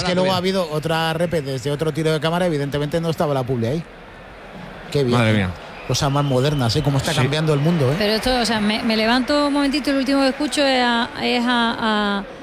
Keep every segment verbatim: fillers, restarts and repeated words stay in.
es que luego ha habido otra repe desde otro tiro de cámara, evidentemente no estaba la publi ahí. Qué bien. Madre mía. Cosas más modernas, ¿eh? Cómo está sí. cambiando el mundo, ¿eh? Pero esto, o sea, me, me levanto un momentito y lo último que escucho es a... Es a, a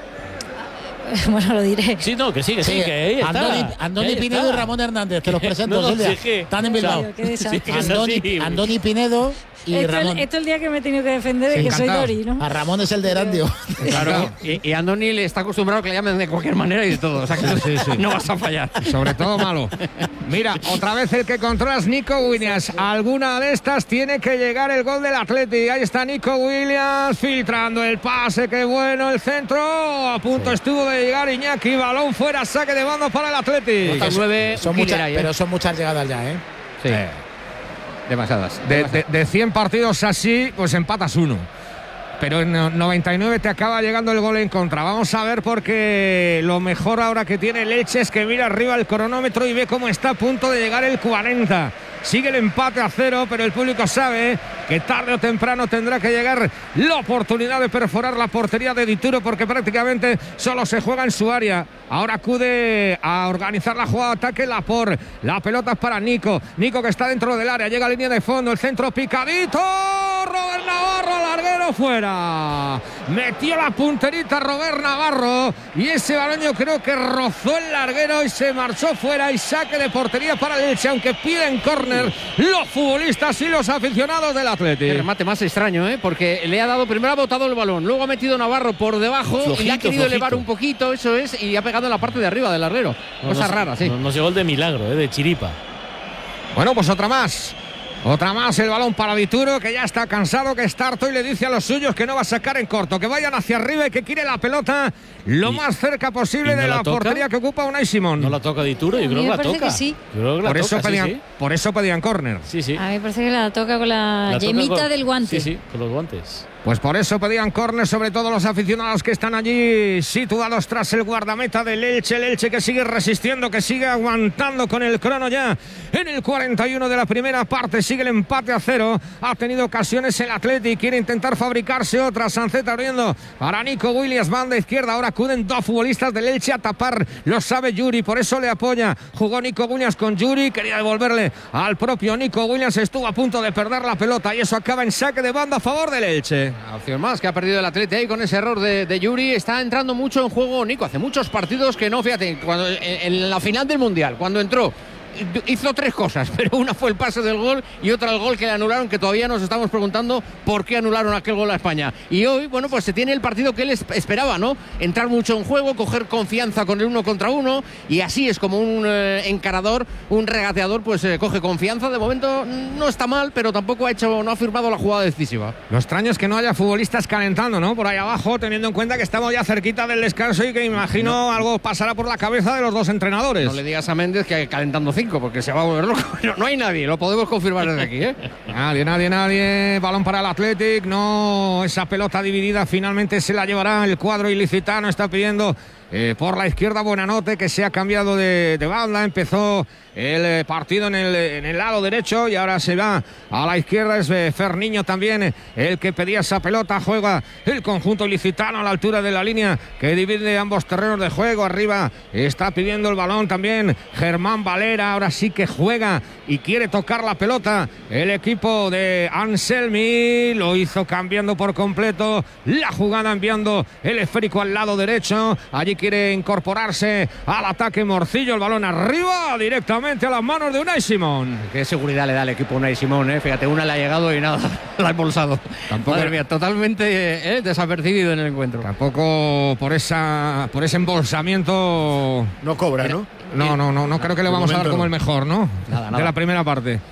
bueno, lo diré. Sí, no, que sí, que sí, sí que ahí está. Andoni, Andoni Pinedo y Ramón Hernández, te los presento, no, no, sí, que, Están en Bilbao. Sí, Andoni, Andoni Pinedo y esto, Ramón. Esto es el día que me he tenido que defender de sí, que encantado. Soy Dori, ¿no? A Ramón es el de Erandio. Claro, y, y Andoni le está acostumbrado a que le llamen de cualquier manera y de todo. O sea que sí, sí. no vas a fallar. Sobre todo malo. Mira, otra vez el que controla es Nico Williams. Alguna de estas tiene que llegar el gol del Atleti. Ahí está Nico Williams filtrando el pase. Qué bueno el centro. A punto sí. estuvo de llegar Iñaki. Balón fuera, saque de banda para el Atleti. nueve, son muchas, ahí, ¿eh? Pero son muchas llegadas ya, ¿eh? Sí. Eh. Demasiadas. De, de, de cien partidos así, pues empatas uno. Pero en noventa y nueve te acaba llegando el gol en contra. Vamos a ver, porque lo mejor ahora que tiene el Elche es que mira arriba el cronómetro y ve cómo está a punto de llegar el cuarenta. Sigue el empate a cero, pero el público sabe que tarde o temprano tendrá que llegar la oportunidad de perforar la portería de Dituro, porque prácticamente solo se juega en su área. Ahora acude a organizar la jugada de ataque Laporte. La pelota es para Nico. Nico que está dentro del área, llega a línea de fondo, el centro picadito. Robert Navarro, larguero fuera. Metió la punterita Robert Navarro y ese balón yo creo que rozó el larguero y se marchó fuera, y saque de portería para el Elche, aunque piden córner los futbolistas y los aficionados del Atleti. El remate más extraño, ¿eh? Porque le ha dado, primero ha botado el balón, luego ha metido Navarro por debajo flojito, y le ha querido flojito. elevar un poquito, eso es, y ha pegado en la parte de arriba del larguero. No, Cosa nos, rara, sí. Nos llegó el de milagro, ¿eh? De chiripa. Bueno, pues otra más. Otra más, el balón para Dituro, que ya está cansado, que está harto y le dice a los suyos que no va a sacar en corto, que vayan hacia arriba y que quiere la pelota lo y, más cerca posible no de la, la portería que ocupa Unai Simón. ¿No la toca Dituro? Yo creo que la toca. Que sí. Creo que la por, toca, eso pedían, sí, sí. por eso pedían córner. Sí, sí. A mí me parece que la toca con la, la yemita con, del guante. Sí, sí, con los guantes. Pues por eso pedían córner, sobre todo los aficionados que están allí situados tras el guardameta del Elche. El Elche que sigue resistiendo, que sigue aguantando con el crono ya en el cuarenta y uno de la primera parte. Sigue el empate a cero. Ha tenido ocasiones el Atleti, quiere intentar fabricarse otra. Sanceta abriendo para Nico Williams, banda izquierda. Ahora acuden dos futbolistas del Elche a tapar. Lo sabe Yuri, por eso le apoya. Jugó Nico Williams con Yuri, quería devolverle al propio Nico Williams. Estuvo a punto de perder la pelota y eso acaba en saque de banda a favor del Elche. Opción más que ha perdido el Atleti ahí con ese error de, de Yuri. Está entrando mucho en juego Nico. Hace muchos partidos que no, fíjate, cuando, en, en la final del Mundial, cuando entró, hizo tres cosas, pero una fue el pase del gol y otra el gol que le anularon, que todavía nos estamos preguntando por qué anularon aquel gol a España. Y hoy, bueno, pues se tiene el partido que él esperaba, ¿no? Entrar mucho en juego, coger confianza con el uno contra uno, y así es como un eh, encarador, un regateador, pues eh, coge confianza. De momento no está mal, pero tampoco ha hecho, no ha firmado la jugada decisiva. Lo extraño es que no haya futbolistas calentando, ¿no? Por ahí abajo, teniendo en cuenta que estamos ya cerquita del descanso y que imagino no. algo pasará por la cabeza de los dos entrenadores. No le digas a Méndez que calentando cinco, porque se va a volver loco. No, no hay nadie, lo podemos confirmar desde aquí, ¿eh? Nadie, nadie, nadie. Balón para el Athletic. No, esa pelota dividida finalmente se la llevará el cuadro ilicitano. Está pidiendo eh, por la izquierda Buenanote, que se ha cambiado de, de banda. Empezó el eh, partido en el, en el lado derecho y ahora se va a la izquierda. Es eh, Ferniño también el que pedía esa pelota. Juega el conjunto ilicitano a la altura de la línea que divide ambos terrenos de juego. Arriba está pidiendo el balón también Germán Valera. Ahora sí que juega y quiere tocar la pelota el equipo de Anselmi. Lo hizo cambiando por completo la jugada, enviando el esférico al lado derecho. Allí quiere incorporarse al ataque Morcillo. El balón arriba directamente a las manos de Unai Simón. Qué seguridad le da al equipo Unai Simón, ¿eh? Fíjate, una le ha llegado y nada, la ha embolsado. Tampoco, madre mía, totalmente eh, desapercibido en el encuentro. Tampoco por esa por ese embolsamiento no cobra, ¿no? No, no, no, no creo que le vamos a dar como el mejor, ¿no? Nada, nada. De la primera parte.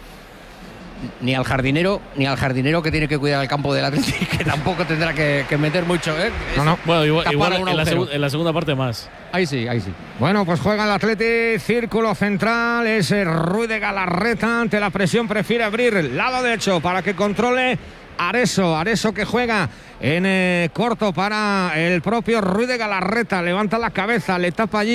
Ni al jardinero, ni al jardinero que tiene que cuidar el campo del Atlético, que tampoco tendrá que, que meter mucho, ¿eh? No, no. Bueno, igual, igual en, la segu- en la segunda parte más. Ahí sí, ahí sí. Bueno, pues juega el Athletic, círculo central, es Ruiz de Galarreta. Ante la presión prefiere abrir el lado derecho para que controle Areso. Areso que juega en eh, corto para el propio Ruiz de Galarreta. Levanta la cabeza, le tapa allí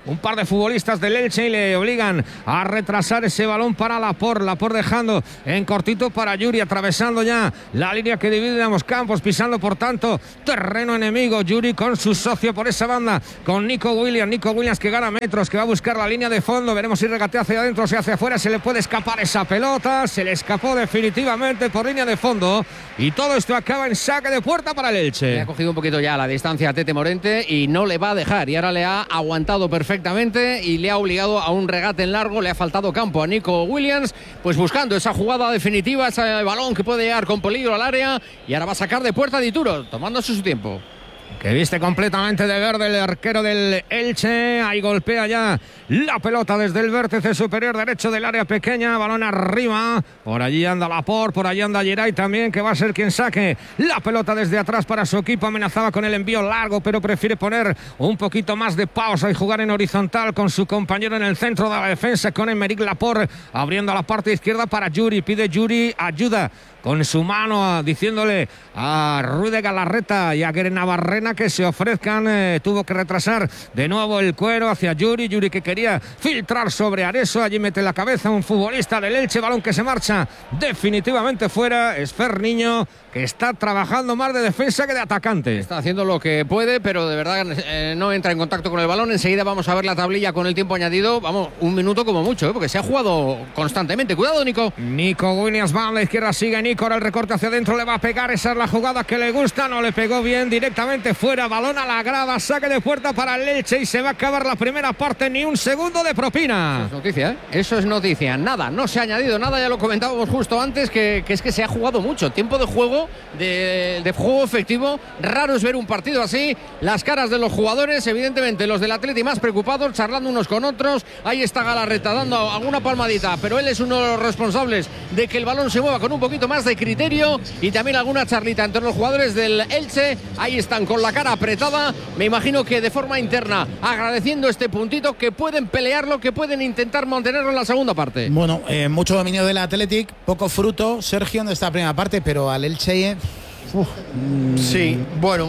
un par de futbolistas del Elche y le obligan a retrasar ese balón para Laporte. Laporte dejando en cortito para Yuri, atravesando ya la línea que divide ambos campos, pisando por tanto terreno enemigo. Yuri con su socio por esa banda, con Nico Williams. Nico Williams que gana metros, que va a buscar la línea de fondo. Veremos si regatea hacia adentro o si hacia afuera. Se le puede escapar esa pelota. Se le escapó definitivamente por línea de fondo. Y todo esto acaba en saque de puerta para el Elche. Le ha cogido un poquito ya la distancia a Tete Morente y no le va a dejar. Y ahora le ha aguantado perfectamente y le ha obligado a un regate en largo. Le ha faltado campo a Nico Williams, pues buscando esa jugada definitiva, ese balón que puede llegar con peligro al área. Y ahora va a sacar de puerta Dituro, tomándose su tiempo. Que viste completamente de verde el arquero del Elche. Ahí golpea ya la pelota desde el vértice superior derecho del área pequeña. Balón arriba. Por allí anda Laporte, por allí anda Geray también, que va a ser quien saque la pelota desde atrás para su equipo. Amenazaba con el envío largo, pero prefiere poner un poquito más de pausa y jugar en horizontal con su compañero en el centro de la defensa, con Aymeric Laporte abriendo a la parte izquierda para Yuri. Pide Yuri ayuda con su mano, diciéndole a Rude Galarreta y a Guere Navarrena que se ofrezcan. Eh, tuvo que retrasar de nuevo el cuero hacia Yuri. Yuri que quería filtrar sobre Areso. Allí mete la cabeza un futbolista del Elche. Balón que se marcha definitivamente fuera. Es Ferniño, que está trabajando más de defensa que de atacante. Está haciendo lo que puede, pero de verdad eh, no entra en contacto con el balón. Enseguida vamos a ver la tablilla con el tiempo añadido. Vamos, un minuto como mucho, ¿eh? Porque se ha jugado constantemente. Cuidado, Nico. Nico Williams va a la izquierda, sigue Nico. Ahora el recorte hacia adentro, le va a pegar. Esa es la jugada que le gusta. No le pegó bien, directamente fuera. Balón a la grada, saque de puerta para el Elche y se va a acabar la primera parte. Ni un segundo de propina. Eso es noticia, ¿eh? Eso es noticia. Nada, no se ha añadido nada. Ya lo comentábamos justo antes, que, que es que se ha jugado mucho. Tiempo de juego, de, de juego efectivo. Raro es ver un partido así. Las caras de los jugadores, evidentemente los del Atleti más preocupados, charlando unos con otros. Ahí está Galarreta dando alguna palmadita, pero él es uno de los responsables de que el balón se mueva con un poquito más de criterio, y también alguna charlita entre los jugadores del Elche. Ahí están con la cara apretada, me imagino que de forma interna agradeciendo este puntito, que pueden pelearlo, que pueden intentar mantenerlo en la segunda parte. Bueno, eh, mucho dominio del Athletic, poco fruto, Sergio, en esta primera parte, pero al Elche... Uf, mm, sí, bueno,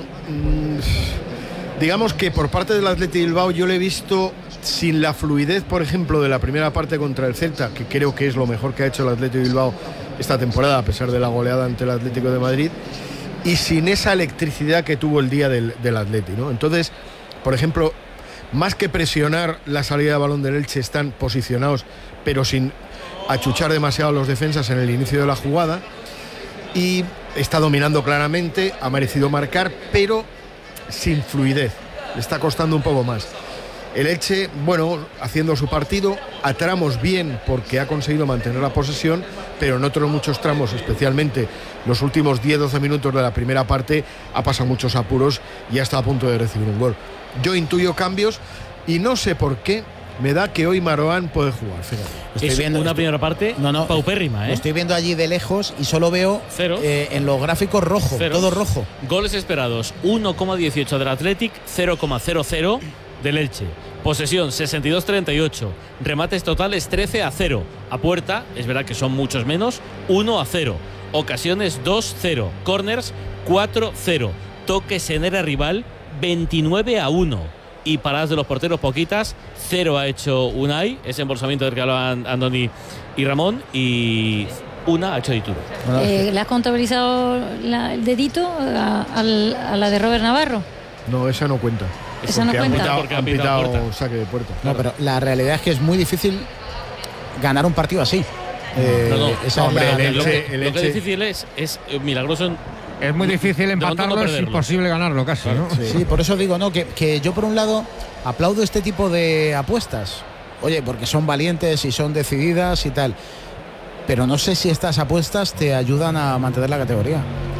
mmm, digamos que por parte del Athletic Bilbao yo le he visto sin la fluidez, por ejemplo, de la primera parte contra el Celta, que creo que es lo mejor que ha hecho el Athletic Bilbao esta temporada, a pesar de la goleada ante el Atlético de Madrid, y sin esa electricidad que tuvo el día del, del Athletic, ¿no? Entonces, por ejemplo, más que presionar la salida de balón del Elche, están posicionados, pero sin achuchar demasiado a los defensas en el inicio de la jugada, y está dominando claramente, ha merecido marcar, pero sin fluidez, le está costando un poco más. El Elche, bueno, haciendo su partido, a tramos bien porque ha conseguido mantener la posesión, pero en otros muchos tramos, especialmente los últimos diez doce minutos de la primera parte, ha pasado muchos apuros y ya está a punto de recibir un gol. Yo intuyo cambios y no sé por qué me da que hoy Marouane puede jugar. Fíjate. Estoy es viendo una estoy, primera parte no, no, paupérrima, ¿eh? Lo estoy viendo allí de lejos y solo veo eh, en los gráficos rojo, Cero. todo rojo. Goles esperados, uno coma dieciocho del Athletic, cero coma cero cero del Elche. Posesión sesenta y dos treinta y ocho. Remates totales trece a cero. A puerta, es verdad que son muchos menos, uno a cero. Ocasiones dos cero. Corners cuatro cero. Toques en área rival veintinueve a uno. Y paradas de los porteros poquitas. Cero ha hecho Unai, ese embolsamiento del que hablaban Andoni y Ramón, y una ha hecho Dituro. Eh, ¿Le has contabilizado la, el dedito a, a, a la de Robert Navarro? No, esa no cuenta. Esa no cuenta. Pitado, porque han pitado, pitado saque de puerta. No, pero la realidad es que es muy difícil ganar un partido así. Eh, no, no. Esa Hombre, es la, el lo, Elche, que, el lo que Elche. es difícil es, es eh, milagroso en, Es muy difícil empatarlo, no es imposible ganarlo casi, ¿no? Sí, sí, por eso digo, ¿no? Que, que yo por un lado aplaudo este tipo de apuestas. Oye, porque son valientes y son decididas y tal. Pero no sé si estas apuestas te ayudan a mantener la categoría.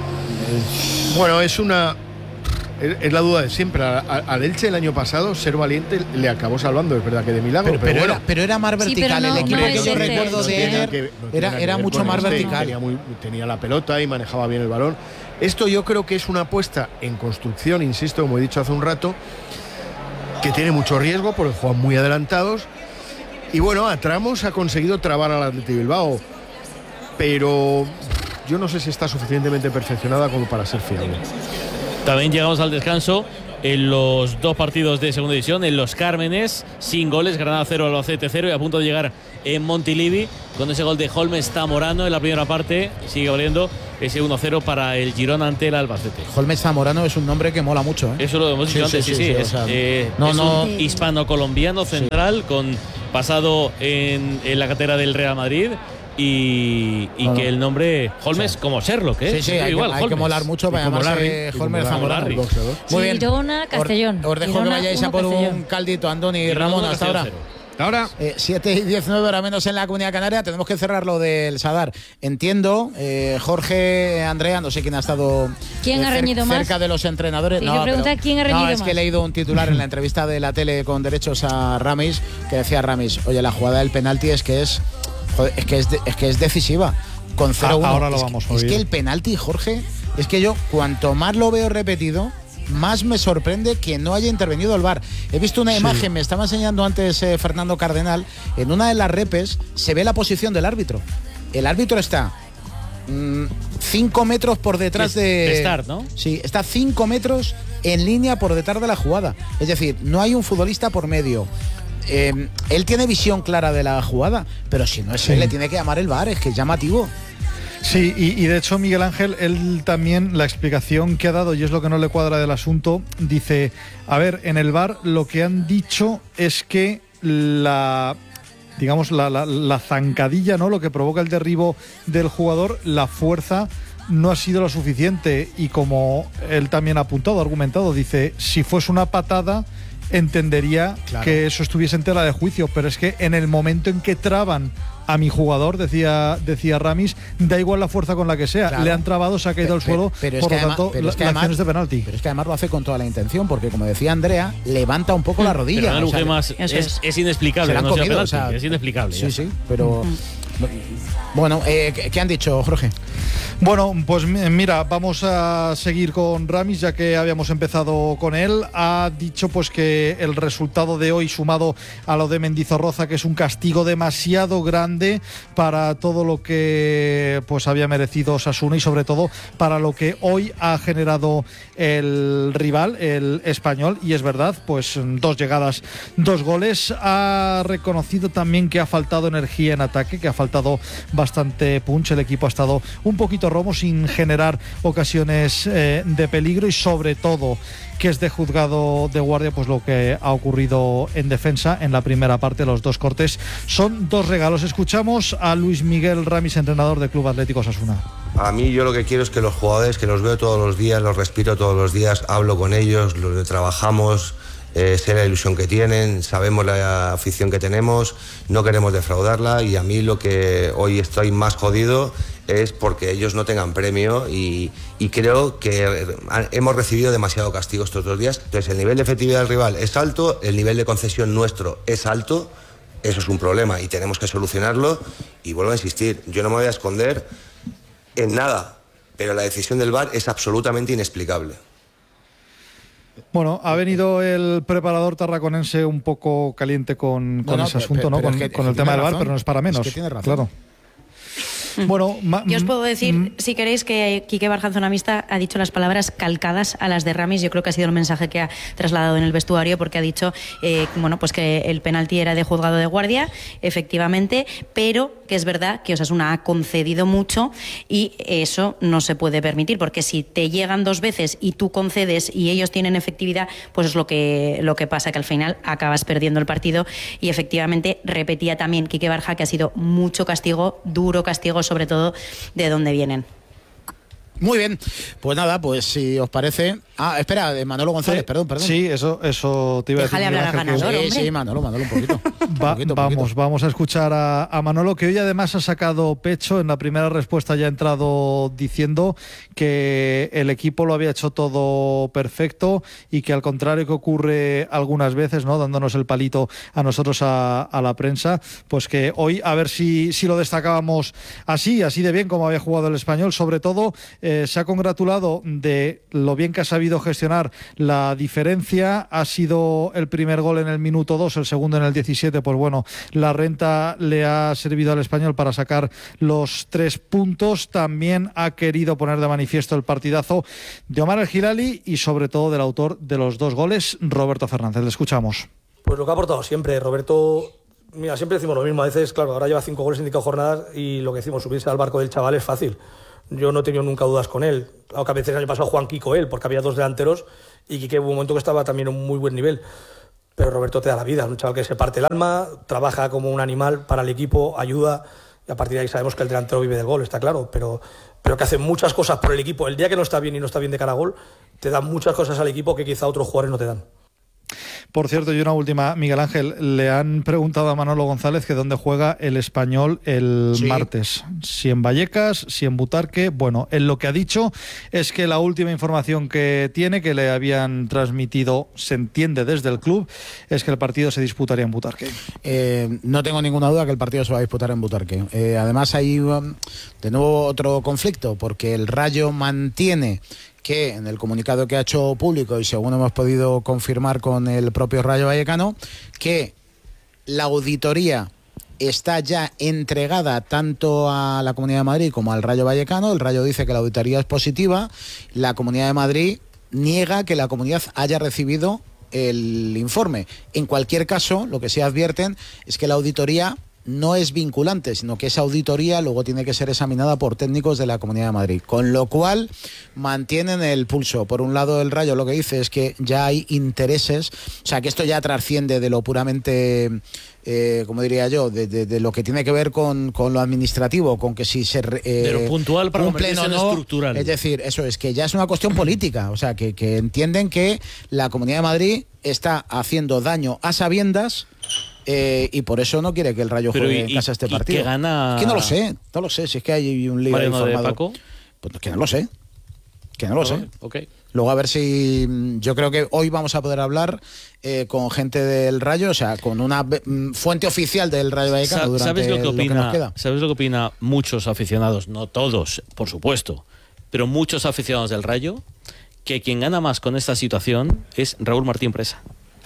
Bueno, es una... Es la duda de siempre. Al Elche el año pasado, ser valiente le acabó salvando, es verdad que de milagro. Pero, pero, pero, bueno. era, pero era más vertical. Sí, no, el equipo no que yo este. recuerdo de Eder no era, era mucho más este, vertical. Tenía, muy, tenía la pelota y manejaba bien el balón. Esto yo creo que es una apuesta en construcción, insisto, como he dicho hace un rato, que tiene mucho riesgo porque juegan muy adelantados. Y bueno, a tramos ha conseguido trabar al Athletic Bilbao. Pero yo no sé si está suficientemente perfeccionada como para ser fiable. También llegamos al descanso en los dos partidos de segunda división, en Los Cármenes, sin goles, Granada cero, Albacete cero, y a punto de llegar en Montilivi con ese gol de Holmes Zamorano en la primera parte. Sigue valiendo ese uno cero para el Girona ante el Albacete. Holmes Zamorano es un nombre que mola mucho, ¿eh? Eso lo hemos dicho sí, antes, sí, sí. sí, sí. Es, o sea, eh, no, es no, un hispano-colombiano central sí. con pasado en, en la cantera del Real Madrid. Y, y no, que no. el nombre Holmes, sí. como Sherlock, ¿eh? Sí, sí, hay, igual, que, hay que molar mucho para llamarse Holmes Zamorano. Muy bien. Girona, Castellón. Os, os dejo Girona, que vayáis a por Castellón. Un caldito, Andoni y Ramón, hasta ahora. Ahora, eh, siete y diecinueve, hora menos en la Comunidad Canaria. Tenemos que cerrar lo del Sadar. Entiendo, eh, Jorge, Andrea, no sé quién ha estado ¿Quién eh, ha reñido cer- más? cerca de los entrenadores. Sí, no, preguntar pero, quién ha reñido no, más. es que he leído un titular en la entrevista de la tele con derechos a Ramis que decía Ramis, oye, la jugada del penalti es que es, joder, es que es, de, es que es decisiva. Con cero uno. Ah, ahora lo es, vamos que, a oír. es que el penalti, Jorge, es que yo cuanto más lo veo repetido, más me sorprende que no haya intervenido el V A R. He visto una sí. imagen, me estaba enseñando antes eh, Fernando Cardenal, en una de las repes se ve la posición del árbitro. El árbitro está mmm, cinco metros por detrás de... de start, ¿no? Sí, está cinco metros en línea por detrás de la jugada. Es decir, no hay un futbolista por medio. Eh, él tiene visión clara de la jugada, pero si no es sí. él, le tiene que llamar el V A R, es que es llamativo. Sí, y, y de hecho Miguel Ángel, él también, la explicación que ha dado, y es lo que no le cuadra del asunto, dice, a ver, en el V A R lo que han dicho es que la... digamos, la, la, la zancadilla, ¿no? Lo que provoca el derribo del jugador, la fuerza no ha sido lo suficiente, y como él también ha apuntado, ha argumentado, dice, si fuese una patada entendería claro. que eso estuviese en tela de juicio, pero es que en el momento en que traban a mi jugador, decía decía Ramis, da igual la fuerza con la que sea, claro. le han trabado, se ha caído al suelo, pero, pero por lo además, tanto pero es que la, además, la acción es de penalti. Pero es que además lo hace con toda la intención, porque como decía Andrea, levanta un poco la rodilla. Pero o sea, más, es, es, es inexplicable, no comido, penalti, o sea, es inexplicable. Sí, ya. sí, pero... Bueno, eh, ¿qué han dicho, Jorge? Bueno, pues mira, vamos a seguir con Ramis, ya que habíamos empezado con él. Ha dicho pues que el resultado de hoy, sumado a lo de Mendizorroza, que es un castigo demasiado grande para todo lo que pues había merecido Osasuna y sobre todo para lo que hoy ha generado el rival, el Español. Y es verdad, pues dos llegadas, dos goles. Ha reconocido también que ha faltado energía en ataque, que ha faltado bastante punch. El equipo ha estado un poquito romo, sin generar ocasiones eh, de peligro, y sobre todo que es de juzgado de guardia pues lo que ha ocurrido en defensa en la primera parte. Los dos cortes son dos regalos. Escuchamos a Luis Miguel Ramis, entrenador del Club Atlético Osasuna. A mí yo lo que quiero es que los jugadores, que los veo todos los días, los respiro todos los días, hablo con ellos, los trabajamos, eh, sé la ilusión que tienen, sabemos la afición que tenemos, no queremos defraudarla, y a mí lo que hoy estoy más jodido es porque ellos no tengan premio, y, y creo que hemos recibido demasiado castigo estos dos días. Entonces el nivel de efectividad del rival es alto, el nivel de concesión nuestro es alto, eso es un problema y tenemos que solucionarlo. Y vuelvo a insistir, yo no me voy a esconder en nada, pero la decisión del V A R es absolutamente inexplicable. Bueno, ha venido el preparador tarraconense un poco caliente con, con no, no, ese asunto, pero, ¿no? Pero con, es que, con el tema del V A R, pero no es para menos. Es que tiene razón. Claro. Bueno, ma- yo os puedo decir, mm, si queréis, que Quique Barjanzonamista ha dicho las palabras calcadas a las de Ramis. Yo creo que ha sido el mensaje que ha trasladado en el vestuario, porque ha dicho eh, bueno, pues que el penalti era de juzgado de guardia, efectivamente, pero que es verdad que Osasuna ha concedido mucho, y eso no se puede permitir, porque si te llegan dos veces y tú concedes y ellos tienen efectividad, pues es lo que, lo que pasa, que al final acabas perdiendo el partido. Y efectivamente repetía también Quique Barja que ha sido mucho castigo, duro castigo, sobre todo de dónde vienen. Muy bien, pues nada, pues si os parece... Ah, espera, de Manolo González, sí, perdón, perdón. Sí, eso, eso te iba Déjale a decir. hablar al ganador, Sí, hombre. sí, Manolo, Manolo, un poquito. Va, poquito, vamos, poquito. vamos a escuchar a, a Manolo, que hoy además ha sacado pecho. En la primera respuesta ya ha entrado diciendo que el equipo lo había hecho todo perfecto, y que al contrario que ocurre algunas veces, ¿no?, dándonos el palito a nosotros, a, a la prensa, pues que hoy a ver si, si lo destacábamos así, así de bien como había jugado el Español. Sobre todo eh, se ha congratulado de lo bien que ha sabido gestionar la diferencia. Ha sido el primer gol en el minuto dos, el segundo en el diecisiete siete, pues bueno, la renta le ha servido al Español para sacar los tres puntos. También ha querido poner de manifiesto el partidazo de Omar El Hilali y sobre todo del autor de los dos goles, Roberto Fernández. Le escuchamos. Pues lo que ha aportado siempre, Roberto. Mira, siempre decimos lo mismo. A veces, claro, ahora lleva cinco goles en cinco jornadas y lo que decimos, subirse al barco del chaval es fácil. Yo no he tenido nunca dudas con él. Claro que a veces el año pasado Juan Kiko él, porque había dos delanteros y Quique hubo un momento que estaba también en un muy buen nivel. Pero Roberto te da la vida, es un chaval que se parte el alma, trabaja como un animal para el equipo, ayuda, y a partir de ahí sabemos que el delantero vive del gol, está claro, pero, pero que hace muchas cosas por el equipo. El día que no está bien y no está bien de cara a gol, te da muchas cosas al equipo que quizá otros jugadores no te dan. Por cierto, y una última, Miguel Ángel, le han preguntado a Manolo González que dónde juega el Español el sí. martes. Si en Vallecas, si en Butarque. Bueno, él lo que ha dicho es que la última información que tiene, que le habían transmitido, se entiende desde el club, es que el partido se disputaría en Butarque. Eh, no tengo ninguna duda que el partido se va a disputar en Butarque. Eh, además hay um, de nuevo otro conflicto, porque el Rayo mantiene que en el comunicado que ha hecho público, y según hemos podido confirmar con el propio Rayo Vallecano, que la auditoría está ya entregada tanto a la Comunidad de Madrid como al Rayo Vallecano. El Rayo dice que la auditoría es positiva, la Comunidad de Madrid niega que la comunidad haya recibido el informe. En cualquier caso, lo que sí advierten es que la auditoría no es vinculante, sino que esa auditoría luego tiene que ser examinada por técnicos de la Comunidad de Madrid, con lo cual mantienen el pulso. Por un lado, el Rayo lo que dice es que ya hay intereses, o sea, que esto ya trasciende de lo puramente, eh, como diría yo, de, de, de lo que tiene que ver con, con lo administrativo, con que si se eh, de lo puntual para cumplen o no, estructural. Es decir, eso es que ya es una cuestión política, o sea, que, que entienden que la Comunidad de Madrid está haciendo daño a sabiendas. Eh, y por eso no quiere que el Rayo Pero juegue y, en casa este partido. ¿Que gana? Es que no lo sé, no lo sé, si es que hay un lío Mariano informado. de Paco? Pues que no lo sé, que no lo okay, sé. Okay. Luego a ver si, yo creo que hoy vamos a poder hablar eh, con gente del Rayo, o sea, con una mm, fuente oficial del Rayo Vallecano durante ¿Sabes lo que opina, lo que nos queda? ¿Sabes lo que opina muchos aficionados? No todos, por supuesto, pero muchos aficionados del Rayo, que quien gana más con esta situación es Raúl Martín Presa.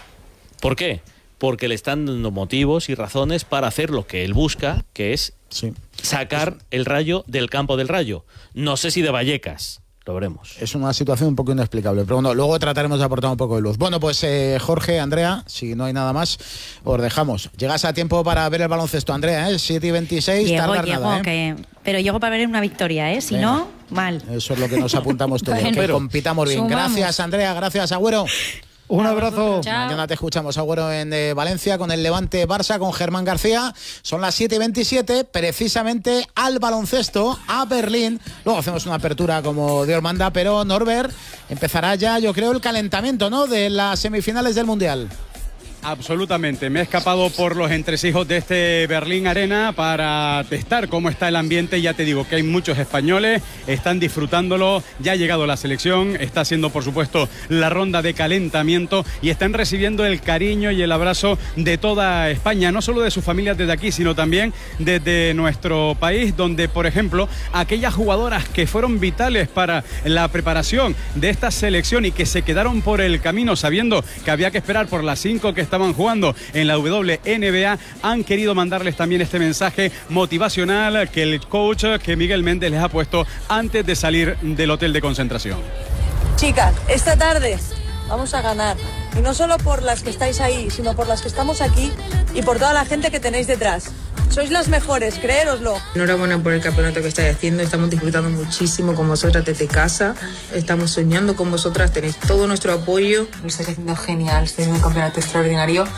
¿Por qué? Porque le están dando motivos y razones para hacer lo que él busca, que es sí. sacar el Rayo del campo del Rayo. No sé si de Vallecas, lo veremos. Es una situación un poco inexplicable, pero bueno, luego trataremos de aportar un poco de luz. Bueno, pues eh, Jorge, Andrea, si no hay nada más, os dejamos. Llegas a tiempo para ver el baloncesto, Andrea, ¿eh? siete y veintiséis, llego, tardar llego, nada, ¿eh? que... Pero llego para ver una victoria, ¿eh? Si Venga. no, mal. Eso es lo que nos apuntamos todos, bueno, que compitamos bien. Sumamos. Gracias, Andrea, gracias, Agüero. Un abrazo. Chao. Mañana te escuchamos, Agüero, en eh, Valencia con el Levante Barça, con Germán García. Son las siete y veintisiete, precisamente al baloncesto, a Berlín. Luego hacemos una apertura como Dios manda, pero Norbert, empezará ya, yo creo, el calentamiento, ¿no?, de las semifinales del Mundial. Absolutamente, me he escapado por los entresijos de este Berlín Arena para testar cómo está el ambiente. Ya te digo que hay muchos españoles, están disfrutándolo, ya ha llegado la selección, está haciendo por supuesto la ronda de calentamiento y están recibiendo el cariño y el abrazo de toda España, no solo de sus familias desde aquí, sino también desde nuestro país, donde por ejemplo aquellas jugadoras que fueron vitales para la preparación de esta selección y que se quedaron por el camino sabiendo que había que esperar por las cinco que estaban jugando en la W N B A, han querido mandarles también este mensaje motivacional que el coach, que Miguel Méndez les ha puesto antes de salir del hotel de concentración. Chicas, esta tarde vamos a ganar, y no solo por las que estáis ahí, sino por las que estamos aquí y por toda la gente que tenéis detrás. Sois las mejores, creéroslo. Enhorabuena por el campeonato que estáis haciendo, estamos disfrutando muchísimo con vosotras desde casa, estamos soñando con vosotras, tenéis todo nuestro apoyo. Lo estáis haciendo genial, estáis haciendo un campeonato extraordinario,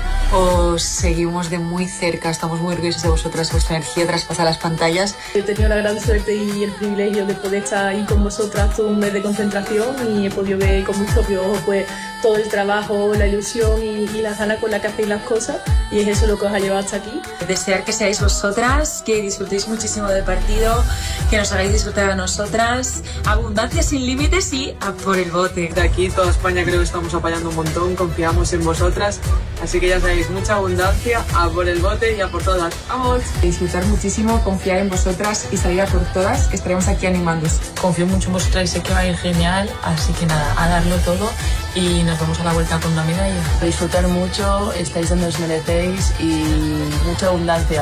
os seguimos de muy cerca, estamos muy orgullosos de vosotras, vuestra energía traspasa las pantallas. He tenido la gran suerte y el privilegio de poder estar ahí con vosotras todo un mes de concentración y he podido ver con mis propios ojos pues todo el trabajo, la ilusión y, y las ganas con las que hacéis las cosas, y es eso lo que os ha llevado hasta aquí. Desear que seáis vosotras, que disfrutéis muchísimo del partido, que nos hagáis disfrutar a nosotras, abundancia sin límites y a por el bote. De aquí toda España creo que estamos apoyando un montón, confiamos en vosotras, así que ya sabéis, mucha abundancia, a por el bote y a por todas. ¡Vamos! Disfrutar muchísimo, confiar en vosotras y salir a por todas, que estaremos aquí animándoos. Confío mucho en vosotras y sé que va a ir genial, así que nada, a darlo todo y nos vamos a la vuelta con una medalla. Disfrutar mucho, estáis donde os merecéis y mucha abundancia.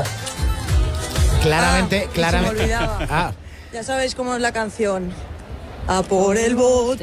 Claramente, Ah, claramente. se me olvidaba. Ah, Ya sabéis cómo es la canción. A por el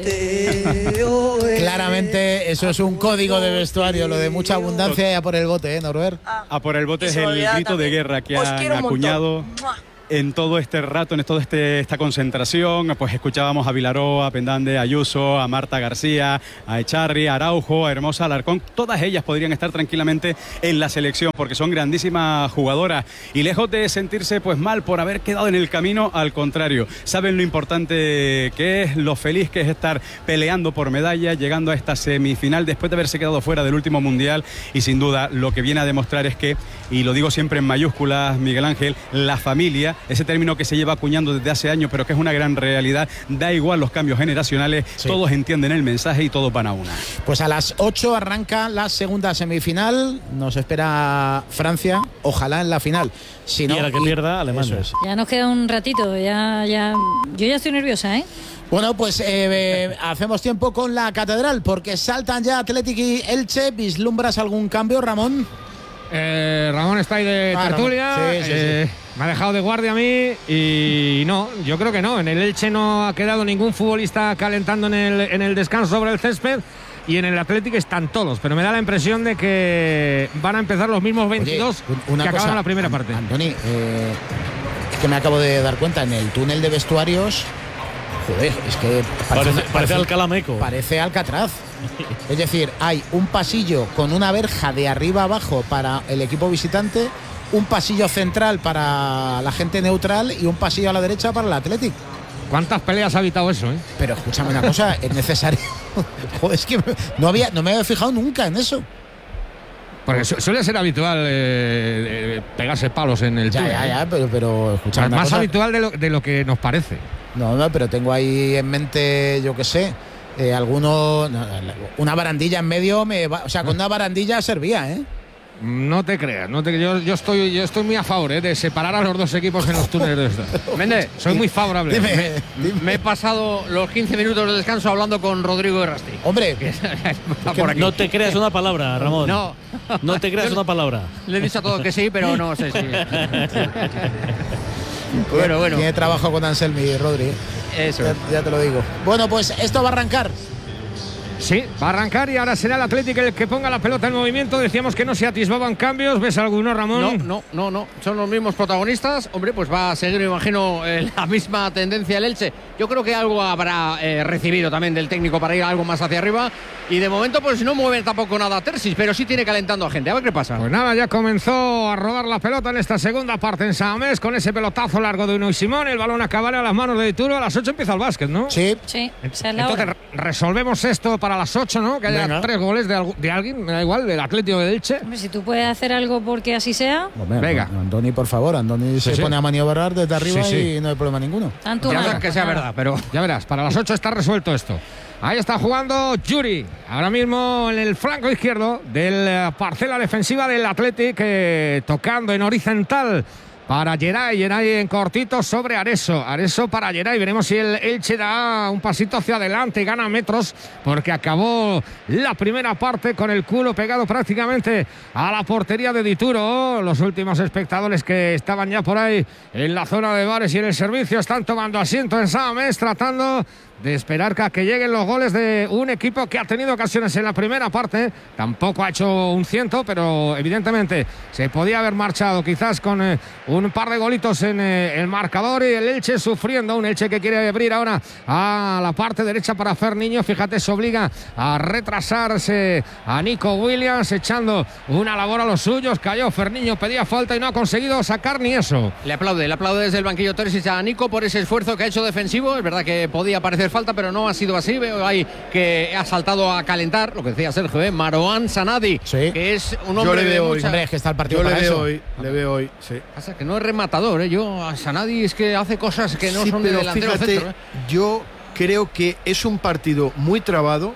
bote. oh, eh. claramente eso es un código de vestuario, lo de mucha abundancia y a por el bote, ¿eh, Norbert? A por el bote Y es se me el olvidaba grito de también. guerra que Os han quiero un montón. acuñado ¡Mua! en todo este rato, en toda este, esta concentración. Pues escuchábamos a Vilaró, a Pendande, a Ayuso, a Marta García, a Echarri, a Araujo, a Hermosa Alarcón. Todas ellas podrían estar tranquilamente en la selección porque son grandísimas jugadoras y lejos de sentirse pues mal por haber quedado en el camino, al contrario, saben lo importante que es, lo feliz que es estar peleando por medallas, llegando a esta semifinal después de haberse quedado fuera del último mundial, y sin duda lo que viene a demostrar es que, y lo digo siempre en mayúsculas, Miguel Ángel, la familia, ese término que se lleva acuñando desde hace años pero que es una gran realidad, da igual los cambios generacionales, Sí. todos entienden el mensaje y todos van a una. Pues a las ocho arranca la segunda semifinal, nos espera Francia, ojalá en la final. Si no, y a la que y- pierda, Alemania. Eso es. Ya nos queda un ratito, ya, ya. Yo ya estoy nerviosa, ¿eh? Bueno, pues eh, eh, hacemos tiempo con la catedral porque saltan ya Athletic y Elche. ¿Vislumbras algún cambio, Ramón? Eh, Ramón está ahí de Ah, tertulia. Ramón. Sí, sí, eh, me ha dejado de guardia a mí y no, yo creo que no. En el Elche no ha quedado ningún futbolista calentando en el, en el descanso sobre el césped. Y en el Athletic están todos, pero me da la impresión de que van a empezar los mismos veintidós Oye, un- una que cosa, acaban la primera An- parte. Antoni, eh, es que me acabo de dar cuenta, en el túnel de vestuarios, joder, es que Parece, una- parece Alcalá Meco. Parece Alcatraz. Es decir, hay un pasillo con una verja de arriba abajo para el equipo visitante, un pasillo central para la gente neutral y un pasillo a la derecha para el Athletic. ¿Cuántas peleas ha evitado eso, eh? Pero escúchame una cosa, es necesario. Joder, es que no, había, no me había fijado nunca en eso. Porque su- suele ser habitual eh, eh, pegarse palos en el Ya, túnel, ya, ¿eh? ya, pero, pero escúchame Es una más cosa. habitual de lo, de lo que nos parece. No, no, pero tengo ahí en mente, yo qué sé, eh, alguno, no, una barandilla en medio, me va- o sea, con una barandilla servía, ¿eh? No te creas, no te, yo, yo, estoy, yo estoy muy a favor, ¿eh? De separar a los dos equipos en los túneles de esto. Méndez, Soy muy favorable. Dime, me, dime. me he pasado los quince minutos de descanso hablando con Rodrigo Errasti. Hombre, Que está que por aquí. No te creas una palabra, Ramón. No. No te creas Yo una palabra. Le he dicho a todos que sí, pero no sé si. Bueno, bueno. tiene trabajo con Anselmi, Rodri. Eso. Ya, ya te lo digo. Bueno, pues esto va a arrancar. Sí, va a arrancar y ahora será el Atlético el que ponga la pelota en movimiento. Decíamos que no se atisbaban cambios. ¿Ves alguno, Ramón? No, no, no, no. Son los mismos protagonistas. Hombre, pues va a seguir, me imagino, eh, la misma tendencia el Elche. Yo creo que algo habrá eh, recibido también del técnico para ir algo más hacia arriba. Y de momento, pues no mueve tampoco nada a Tersis, pero sí tiene calentando a gente. A ver qué pasa. Pues nada, ya comenzó a rodar la pelota en esta segunda parte en San Mamés con ese pelotazo largo de Unai Simón. El balón acabará a las manos de Dituro. A las ocho empieza el básquet, ¿no? Sí. Sí, esa es la Entonces hora. resolvemos esto para las ocho, ¿no? Que haya Venga. tres goles de, algu- de alguien, me da igual, del Atlético de Elche. Hombre, si tú puedes hacer algo porque así sea, Hombre, Venga. Andoni, por favor, Andoni Sí, se sí. pone a maniobrar desde arriba Sí, sí. y no hay problema ninguno. tanto Ya más. verás que sea verdad, pero Ya verás, para las ocho está resuelto esto. Ahí está jugando Yuri, ahora mismo en el flanco izquierdo de la parcela defensiva del Athletic, eh, tocando en horizontal para Geray, Geray en cortito sobre Areso, Areso para Geray, veremos si el Elche da un pasito hacia adelante y gana metros, porque acabó la primera parte con el culo pegado prácticamente a la portería de Dituro. Los últimos espectadores que estaban ya por ahí en la zona de bares y en el servicio están tomando asiento en San Mamés, tratando de esperar que, a que lleguen los goles de un equipo que ha tenido ocasiones en la primera parte. Tampoco ha hecho un ciento, pero evidentemente se podía haber marchado quizás con eh, un par de golitos en eh, el marcador, y el Elche sufriendo, un Elche que quiere abrir ahora a la parte derecha para Ferniño. Fíjate, se obliga a retrasarse a Nico Williams, echando una labor a los suyos. Cayó Ferniño, pedía falta y no ha conseguido sacar ni eso. le aplaude, le aplaude desde el banquillo Terzic a Nico por ese esfuerzo que ha hecho defensivo. Es verdad que podía parecer falta, pero no ha sido así. Veo ahí que ha saltado a calentar, lo que decía Sergio, ¿eh? Marouane Sanadi, Sí. que es un Yo hombre le de veo hoy. mucha... Hombre, es que está el partido Yo le para veo eso. hoy, le veo hoy, sí. Pasa que no es rematador, ¿eh? Yo a Sanadi es que hace cosas que no Sí, son de pero delantero fíjate, centro, ¿eh? yo creo que es un partido muy trabado,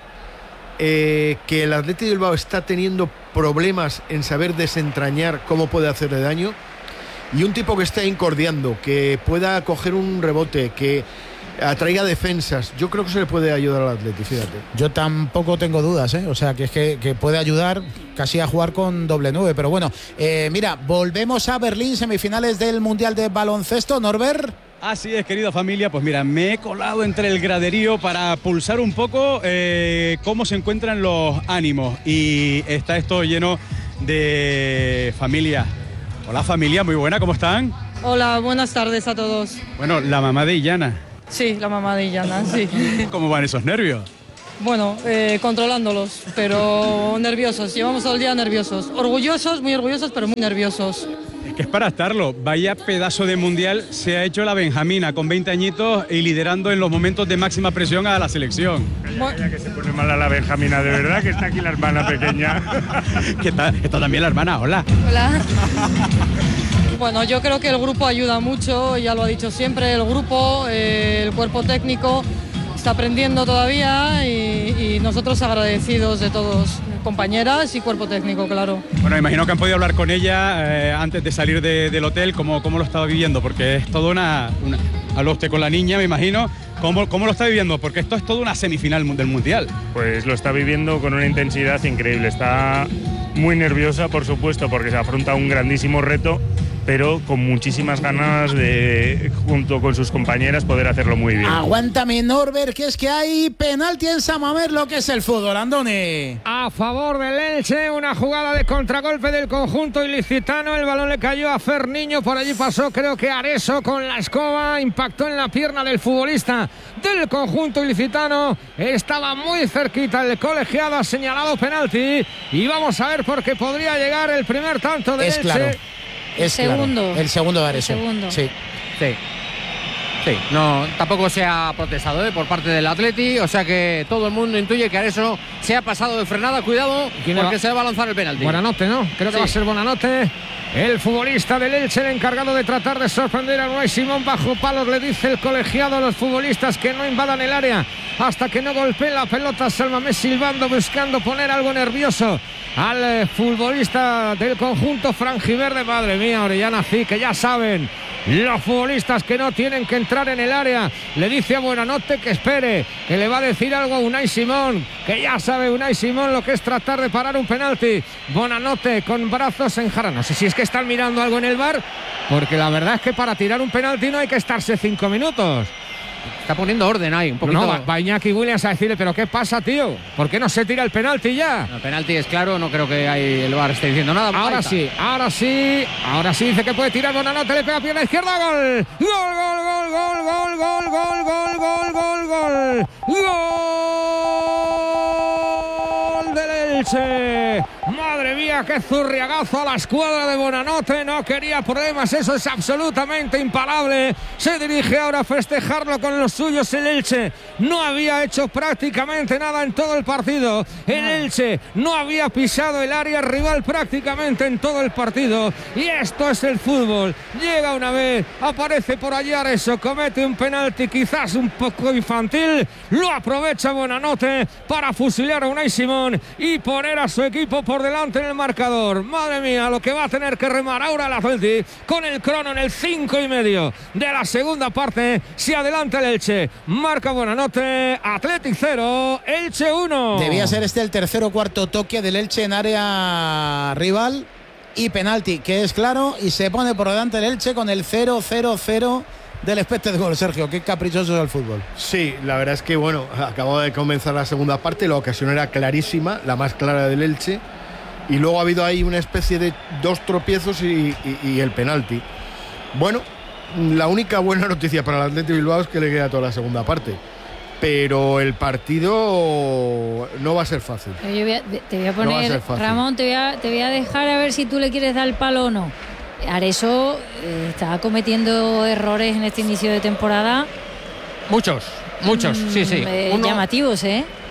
eh, que el Athletic de Bilbao está teniendo problemas en saber desentrañar cómo puede hacerle daño, y un tipo que está incordiando, que pueda coger un rebote, que atraiga defensas. Yo creo que se le puede ayudar al Atleti, fíjate. Yo tampoco tengo dudas, ¿eh? O sea, que es que, que puede ayudar casi a jugar con doble nueve. Pero bueno, eh, mira, volvemos a Berlín, semifinales del Mundial de Baloncesto. Norbert. Así es, querida familia, pues mira, me he colado entre el graderío para pulsar un poco eh, cómo se encuentran los ánimos. Y está esto lleno de familia. Hola familia, muy buena, ¿cómo están? Hola, buenas tardes a todos. Bueno, la mamá de Illana. Sí, la mamá de Illana, sí. ¿Cómo van esos nervios? Bueno, eh, controlándolos, pero nerviosos. Llevamos todo el día nerviosos. Orgullosos, muy orgullosos, pero muy nerviosos. Es que es para estarlo. Vaya pedazo de mundial se ha hecho la Benjamina con veinte añitos y liderando en los momentos de máxima presión a la selección. Calla, calla, que se pone mala la Benjamina, de verdad que está aquí la hermana pequeña. ¿Qué tal? Está también la hermana, hola. Hola. Bueno, yo creo que el grupo ayuda mucho, ya lo ha dicho siempre, el grupo, eh, el cuerpo técnico está aprendiendo todavía y, y nosotros agradecidos de todos, compañeras y cuerpo técnico, claro. Bueno, imagino que han podido hablar con ella eh, antes de salir de, del hotel, cómo, cómo lo estaba viviendo, porque es toda una... una habló usted con la niña, me imagino. ¿Cómo, ¿Cómo lo está viviendo? Porque esto es toda una semifinal del Mundial. Pues lo está viviendo con una intensidad increíble. Está muy nerviosa, por supuesto, porque se afronta un grandísimo reto, pero con muchísimas ganas de, junto con sus compañeras, poder hacerlo muy bien. Aguántame, Norbert, que es que hay penalti en San Mamés, lo que es el fútbol, Andoni. A favor del Elche, una jugada de contragolpe del conjunto ilicitano. El balón le cayó a Ferniño, por allí pasó, creo que Areso con la escoba, impactó en la pierna del futbolista del conjunto ilicitano. Estaba muy cerquita el colegiado, ha señalado penalti y vamos a ver por qué podría llegar el primer tanto del es Elche. Claro. Es el segundo. Claro, el segundo de Areso. El segundo. Sí. Sí. Sí, no, tampoco se ha protestado ¿eh? por parte del Atleti, o sea que todo el mundo intuye que Areso se ha pasado de frenada. Cuidado, porque se va a lanzar el penalti. Buenanote, ¿no? Creo que sí. va a ser Buenanote. El futbolista del Elche, el encargado de tratar de sorprender a Unai Simón bajo palos, le dice el colegiado a los futbolistas que no invadan el área hasta que no golpeen la pelota. Salmamés silbando, buscando poner algo nervioso al eh, futbolista del conjunto franjiverde. Madre mía, Orellana, sí, que ya saben los futbolistas que no tienen que entrar en el área. Le dice a Buenanote que espere, que le va a decir algo a Unai Simón, que ya sabe Unai Simón lo que es tratar de parar un penalti. Buenanote con brazos en jarra. No sé si es que están mirando algo en el bar, porque la verdad es que para tirar un penalti no hay que estarse cinco minutos. Está poniendo orden ahí, un poquito. No, va, va Iñaki Williams a decirle, pero ¿qué pasa, tío? ¿Por qué no se tira el penalti ya? El penalti es claro, no creo que ahí el V A R esté diciendo nada. Ahora sí, ahora sí, ahora sí dice que puede tirar. Buenanote, le pega pierna izquierda, gol. Gol, gol, gol, gol, gol, gol, gol, gol, gol, gol, gol. Gol del Elche. Madre mía, qué zurriagazo a la escuadra de Buenanote. No quería problemas, eso es absolutamente imparable. Se dirige ahora a festejarlo con los suyos el Elche. No había hecho prácticamente nada en todo el partido. El Elche no había pisado el área rival prácticamente en todo el partido. Y esto es el fútbol. Llega una vez, aparece por allí Areso, comete un penalti quizás un poco infantil. Lo aprovecha Buenanote para fusilar a Unai Simón y poner a su equipo por delante en el marcador. Madre mía, lo que va a tener que remar ahora el Atleti con el crono en el cinco y medio de la segunda parte. Se adelanta el Elche, marca Buenanote. Athletic cero, Elche uno. Debía ser este el tercer o cuarto toque del Elche en área rival y penalti, que es claro, y se pone por delante el Elche con el cero cero cero del expected goal. Sergio, qué caprichoso es el fútbol. Sí, la verdad es que bueno, acababa de comenzar la segunda parte, la ocasión era clarísima, la más clara del Elche, y luego ha habido ahí una especie de dos tropiezos y, y, y el penalti. Bueno, la única buena noticia para el Athletic Bilbao es que le queda toda la segunda parte, pero el partido no va a ser fácil. Yo voy a, te voy a poner, no Ramón, te voy a, te voy a dejar a ver si tú le quieres dar el palo o no. Areso eh, está cometiendo errores en este inicio de temporada. Muchos, muchos, mm, sí, sí. Eh, Uno, llamativos, ¿eh?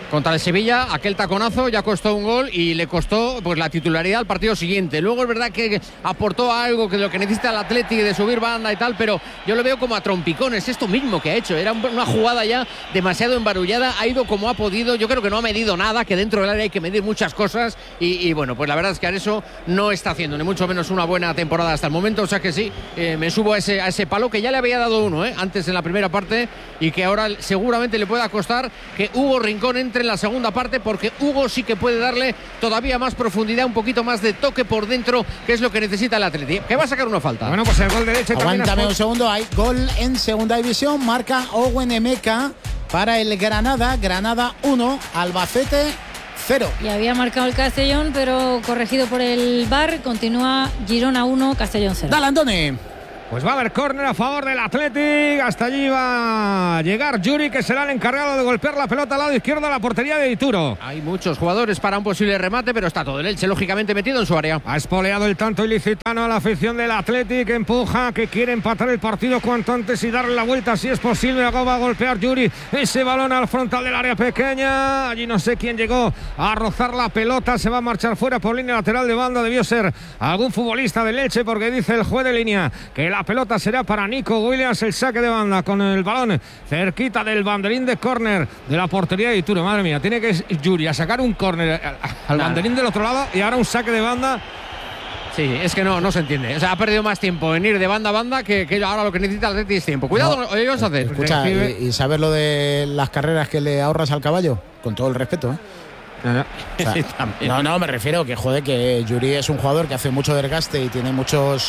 Contra el Sevilla, aquel taconazo ya costó un gol y le costó pues la titularidad al partido siguiente. Luego es verdad que aportó algo que lo que necesita el Atleti de subir banda y tal, pero yo lo veo como a trompicones. Esto mismo que ha hecho, era una jugada ya demasiado embarullada, ha ido como ha podido. Yo creo que no ha medido nada, que dentro del área hay que medir muchas cosas y, y bueno, pues la verdad es que Areso no está haciendo ni mucho menos una buena temporada hasta el momento. O sea que sí, eh, me subo a ese, a ese palo que ya le había dado uno eh, antes en la primera parte y que ahora seguramente le pueda costar que Hugo Rincón entre en la segunda parte, porque Hugo sí que puede darle todavía más profundidad, un poquito más de toque por dentro, que es lo que necesita el Atleti, que va a sacar una falta. Bueno, pues el gol de Leche. Aguántame un segundo, hay gol en segunda división, marca Owen Emeka para el Granada, Granada uno, Albacete cero. Y había marcado el Castellón, pero corregido por el V A R, continúa Girona uno, Castellón cero. Dale, Andoni. Pues va a haber córner a favor del Athletic. Hasta allí va a llegar Yuri, que será el encargado de golpear la pelota al lado izquierdo a la portería de Dituro. Hay muchos jugadores para un posible remate, pero está todo el Elche lógicamente metido en su área. Ha espoleado el tanto ilicitano a la afición del Athletic, empuja, que quiere empatar el partido cuanto antes y darle la vuelta si es posible. Luego va a golpear Yuri ese balón al frontal del área pequeña. Allí no sé quién llegó a rozar la pelota. Se va a marchar fuera por línea lateral de banda. Debió ser algún futbolista del Elche, porque dice el juez de línea que la pelota será para Nico Williams. El saque de banda con el balón cerquita del banderín de córner de la portería de Ituro. Madre mía, tiene que Yuri a sacar un córner al, al banderín del otro lado y ahora un saque de banda. Sí, es que no, no se entiende. O sea, ha perdido más tiempo en ir de banda a banda que, que ahora lo que necesita el Atleti es tiempo. Cuidado, no, oye, vamos a hacer. Escucha, y, y sabes lo de las carreras que le ahorras al caballo, con todo el respeto, ¿eh? No, no. O sea, sí, no, no, me refiero que, joder, que Yuri es un jugador que hace mucho desgaste y tiene muchos...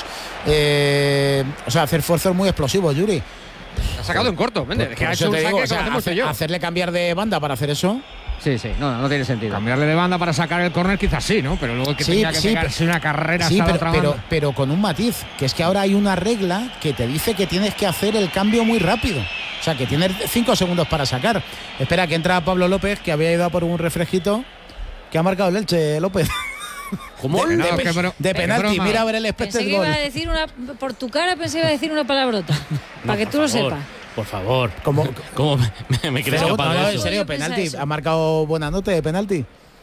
Eh, o sea, hace esfuerzos muy explosivos, Yuri. Ha sacado en corto, vende. Por, que por ha hecho un te saque digo, que o sea, hacemos hace, yo. hacerle cambiar de banda para hacer eso... Sí, sí, no, no tiene sentido. Cambiarle de banda para sacar el córner quizás sí, ¿no? Pero luego que sí, tenga que sí, pegarse pero, una carrera sí, hasta pero, la otra pero, banda. pero con un matiz, que es que ahora hay una regla que te dice que tienes que hacer el cambio muy rápido. O sea, que tienes cinco segundos para sacar. Espera, que entra Pablo López, que había ido a por un refresquito, que ha marcado el Elche, López. ¿Cómo? De, No, de, que bro, de penalti, mira a ver el expected Pensé que goal. iba a decir una, por tu cara pensé que iba a decir una palabrota, no, para que tú lo sepas. Por favor. ¿Cómo, ¿Cómo me, me crees no, capaz no, de no, eso? en serio, penalti. Ha marcado buena nota de penalti.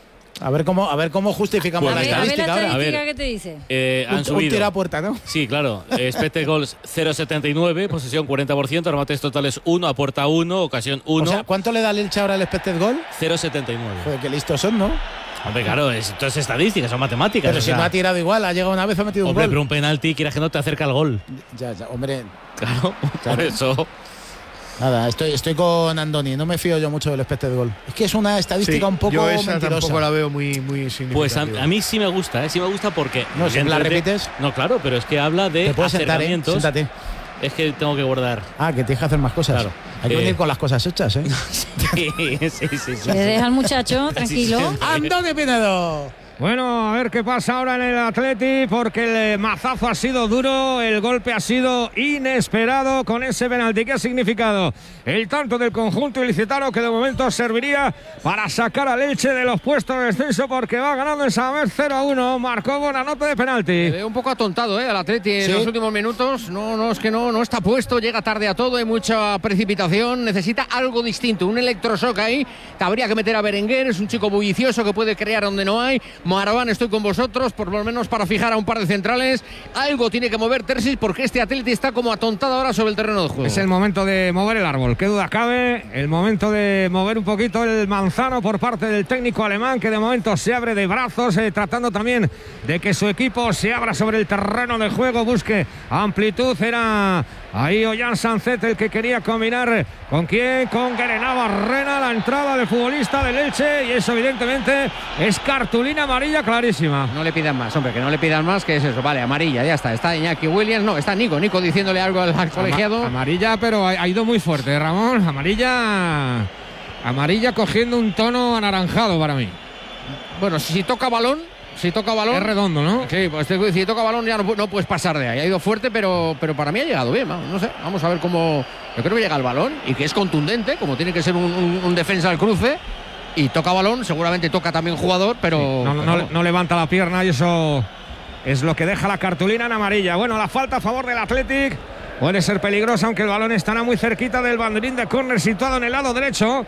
A ver cómo, a ver cómo justificamos Pues la venga, estadística a ver la ahora. estadística, ¿qué te dice? Eh, han un, subido. Un tiro a puerta, ¿no? Sí, claro. Expected goals cero coma setenta y nueve, posesión cuarenta por ciento, remates totales uno, a puerta uno, ocasión uno. O sea, ¿cuánto le da el Elche ahora el expected goal? cero coma setenta y nueve. Joder, qué listos son, ¿no? Hombre, claro, es, esto es estadística, son matemáticas. Pero o si sea, no ha tirado igual, ha llegado una vez, ha metido hombre, un gol. pero un penalti, quieras que no te acerca al gol. Ya, ya, hombre. Claro, claro. por eso. Nada, estoy, estoy con Andoni, no me fío yo mucho del expected goal. Es que es una estadística sí, un poco yo esa mentirosa. tampoco la veo muy, muy significativa. Pues a, a mí sí me gusta, ¿eh? Sí me gusta porque... No, si la repites... No, sí, pero es que habla de Te puedes sentar, ¿eh? acercamientos. Siéntate. Es que tengo que guardar. Ah, que tienes que hacer más cosas. Claro. Hay que eh, venir con las cosas hechas, ¿eh? sí, sí, sí, sí. Que deja al muchacho tranquilo. Sí, sí, sí. ¡Andoni Pinedo! Bueno, a ver qué pasa ahora en el Atleti, porque el mazazo ha sido duro, el golpe ha sido inesperado con ese penalti. ¿Qué ha significado? El tanto del conjunto ilicitano, que de momento serviría para sacar al Elche de los puestos de descenso, porque va ganando en Samamés cero a uno. Marcó buena nota de penalti. Me veo un poco atontado, ¿eh? Al Atleti en ¿Sí? los últimos minutos. No, no, es que no, no está puesto, llega tarde a todo, hay mucha precipitación, necesita algo distinto, un electroshock ahí. Habría que meter a Berenguer, es un chico bullicioso que puede crear donde no hay. Marván, estoy con vosotros, por lo menos para fijar a un par de centrales. Algo tiene que mover Terzic, porque este Atleti está como atontado ahora sobre el terreno de juego. Es el momento de mover el árbol, qué duda cabe. El momento de mover un poquito el manzano por parte del técnico alemán, que de momento se abre de brazos, eh, tratando también de que su equipo se abra sobre el terreno de juego, busque amplitud. Era ahí Ollán Sancet el que quería combinar. ¿Con quién? Con Guerená Barrena, la entrada del futbolista del Elche, y eso evidentemente es cartulina amarilla clarísima. No le pidan más, hombre, que no le pidan más, que es eso. Vale, amarilla, ya está. Está Iñaki Williams, no, está Nico, Nico diciéndole algo al, al colegiado. Ama- amarilla, pero ha, ha ido muy fuerte, Ramón. Amarilla, amarilla cogiendo un tono anaranjado para mí. Bueno, si toca balón, si toca balón. Es redondo, ¿no? Sí, pues si toca balón ya no, no puedes pasar de ahí. Ha ido fuerte, pero, pero para mí ha llegado bien. No sé, vamos a ver cómo. Yo creo que llega el balón y que es contundente, como tiene que ser un, un, un defensa al cruce. Y toca balón, seguramente toca también jugador, pero. Sí, no, pero no, no. no levanta la pierna y eso es lo que deja la cartulina en amarilla. Bueno, la falta a favor del Athletic puede ser peligrosa, aunque el balón estará muy cerquita del banderín de córner situado en el lado derecho.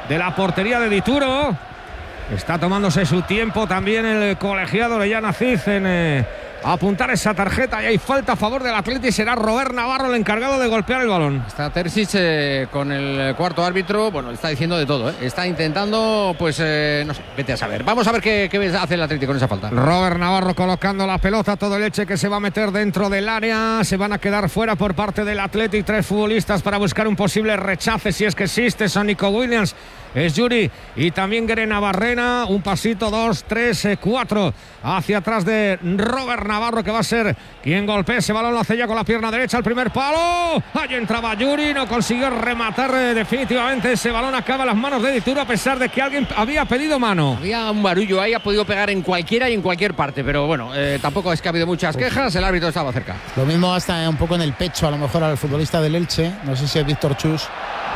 de la portería de Dituro. Está tomándose su tiempo también el colegiado Orellana Cid en eh, apuntar esa tarjeta, y hay falta a favor del Atleti. Será Robert Navarro el encargado de golpear el balón. Está Terzic eh, con el cuarto árbitro, bueno, está diciendo de todo, ¿eh? Está intentando, pues, eh, no sé, vete a saber. Vamos a ver qué, qué hace el Atleti con esa falta. Robert Navarro colocando la pelota, todo el Elche que se va a meter dentro del área. Se van a quedar fuera por parte del Atleti tres futbolistas para buscar un posible rechace, si es que existe. Son Nico Williams, es Yuri y también Grena Barrena. Un pasito, dos, tres, cuatro hacia atrás de Robert Navarro, que va a ser quien golpee ese balón. Lo hace ya con la pierna derecha, el primer palo. Allí entraba Yuri, no consiguió rematar eh, definitivamente ese balón. Acaba en las manos de Dituro, a pesar de que alguien había pedido mano. Había un barullo ahí, ha podido pegar en cualquiera y en cualquier parte, pero bueno, eh, tampoco es que ha habido muchas quejas. El árbitro estaba cerca. Lo mismo hasta un poco en el pecho, a lo mejor al futbolista del Elche. No sé si es Víctor Chus.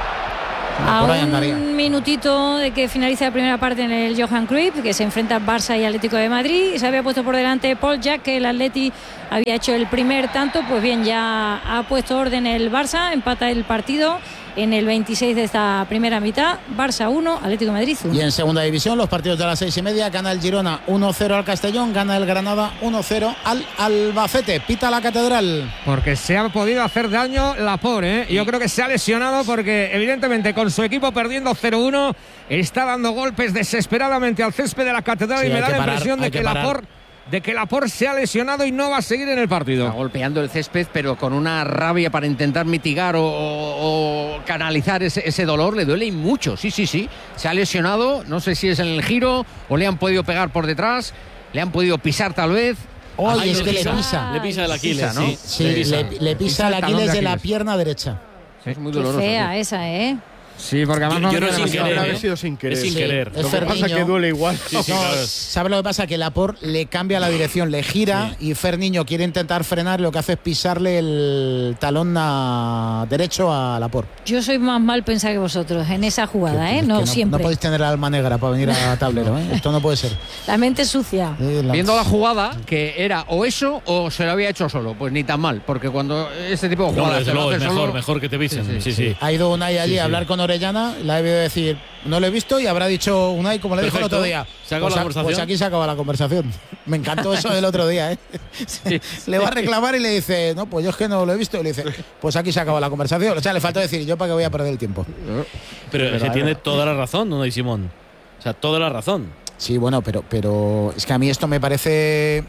A un minutito de que finalice la primera parte en el Johan Cruyff, que se enfrenta a Barça y Atlético de Madrid. Se había puesto por delante Paul Jack, que el Atleti había hecho el primer tanto. Pues bien, ya ha puesto orden el Barça, empata el partido en el veintiséis de esta primera mitad. Barça uno, Atlético de Madrid uno. Y en segunda división, los partidos de las seis y media: gana el Girona uno cero al Castellón, gana el Granada uno cero al Albacete. Pita la Catedral. Porque se ha podido hacer daño Laporte, ¿eh? Yo creo que se ha lesionado porque evidentemente con su equipo perdiendo cero uno está dando golpes desesperadamente al césped de la Catedral, sí, y me da la parar, impresión de que, que Laporte de que Laporte se ha lesionado y no va a seguir en el partido. Está golpeando el césped, pero con una rabia para intentar mitigar o, o, o canalizar ese, ese dolor. Le duele y mucho, sí, sí, sí. Se ha lesionado, no sé si es en el giro o le han podido pegar por detrás, le han podido pisar tal vez. Oye, Ay, es que pisa. le pisa. Le pisa el Aquiles, ¿no? Sí, sí, le, pisa. Le, le pisa el Aquiles de la pierna derecha. Sí, es muy doloroso. Qué fea sí. esa, ¿eh? Sí, porque además no, yo, yo no sin querer, haber sido sin querer. Es sin sí, querer. Es lo que pasa que duele igual. Sí, sí, no, claro. ¿Sabes lo que pasa? Que Laporte le cambia la dirección, le gira, sí. Y Ferniño quiere intentar frenar, lo que hace es pisarle el talón a derecho a Laporte. Yo soy más mal pensada que vosotros en esa jugada, que, ¿eh? No, no siempre. No podéis tener el alma negra para venir a tablero, ¿eh? Esto no puede ser. La mente sucia. Sí, la... Viendo la jugada, que era o eso o se lo había hecho solo, pues ni tan mal, porque cuando este tipo de jugadas... No, luego, es mejor, solo... mejor que te pisen. Sí, sí, sí, sí. Ha ido Unai allí sí, a hablar sí. con Orellana, le ha debido decir... No lo he visto, y habrá dicho Unai, como le Perfecto. dijo el otro día. ¿Se acabó pues, la conversación? Pues aquí se acaba la conversación. Me encantó eso del otro día, ¿eh? Sí. Le va a reclamar y le dice, no, pues yo es que no lo he visto. Y le dice, pues aquí se acaba la conversación. O sea, le faltó decir, yo para qué voy a perder el tiempo. Pero, pero es que tiene toda la razón, Unai Simón. O sea, toda la razón. Sí, bueno, pero, pero es que a mí esto me parece...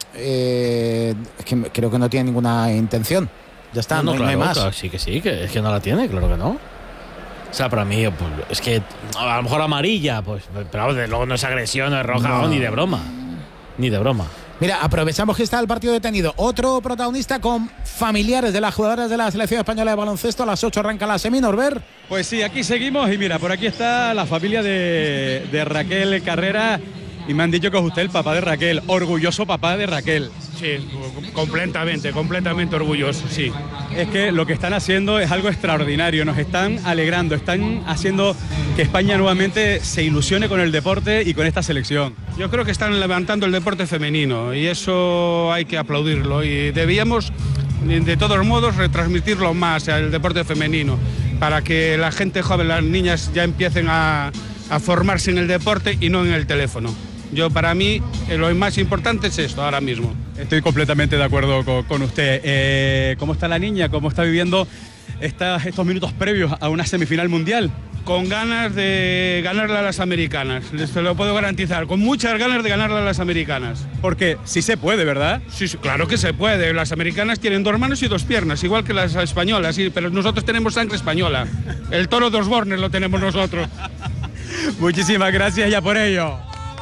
Eh, es que creo que no tiene ninguna intención. Ya está, no, no, no, claro, no hay más. Claro, sí que sí, que es que no la tiene, claro que no. O sea, para mí, pues, es que a lo mejor amarilla, pues, pero luego no es agresión, no es roja, no. ni de broma. Ni de broma. Mira, aprovechamos que está el partido detenido. Otro protagonista con familiares de las jugadoras de la selección española de baloncesto. A las ocho arranca la semi, Norbert. Pues sí, aquí seguimos y mira, por aquí está la familia de, de Raquel Carrera. Y me han dicho que es usted el papá de Raquel, orgulloso papá de Raquel. Sí, completamente, completamente orgulloso, sí. Es que lo que están haciendo es algo extraordinario, nos están alegrando, están haciendo que España nuevamente se ilusione con el deporte y con esta selección. Yo creo que están levantando el deporte femenino y eso hay que aplaudirlo y debíamos, de todos modos, retransmitirlo más al deporte femenino para que la gente joven, las niñas ya empiecen a, a formarse en el deporte y no en el teléfono. Yo, para mí, lo más importante es esto ahora mismo. Estoy completamente de acuerdo con, con usted. Eh, ¿Cómo está la niña? ¿Cómo está viviendo esta, estos minutos previos a una semifinal mundial? Con ganas de ganarle a las americanas, les lo puedo garantizar, con muchas ganas de ganarle a las americanas. Porque sí se puede, ¿verdad? Sí, sí, claro que se puede. Las americanas tienen dos manos y dos piernas, igual que las españolas, sí, pero nosotros tenemos sangre española. El toro de Osborne lo tenemos nosotros. Muchísimas gracias ya por ello.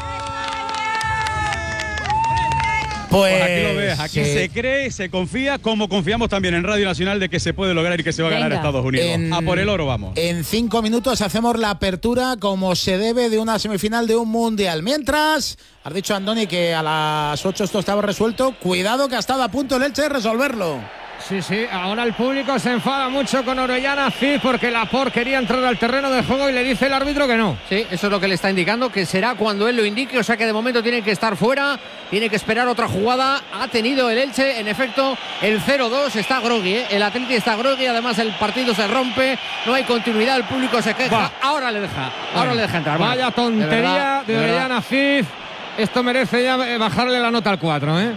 Pues, pues aquí lo ves, aquí sí. se cree, se confía, como confiamos también en Radio Nacional de que se puede lograr y que se va a ganar Venga. Estados Unidos. En, a por el oro vamos. En cinco minutos hacemos la apertura como se debe de una semifinal de un mundial. Mientras, has dicho Andoni que a las ocho esto estaba resuelto. Cuidado que ha estado a punto el Elche de resolverlo. Sí, sí, ahora el público se enfada mucho con Orellana Cid porque Laporte quería entrar al terreno de juego y le dice el árbitro que no. Sí, eso es lo que le está indicando, que será cuando él lo indique, o sea que de momento tiene que estar fuera, tiene que esperar otra jugada. Ha tenido el Elche, en efecto, el cero dos, está groggy, ¿eh? El Atleti está groggy, además el partido se rompe, no hay continuidad, el público se queja, Va. ahora le deja, ahora bueno, le deja entrar. Vaya tontería de, verdad, de Orellana Cid, esto merece ya bajarle la nota al cuatro, ¿eh?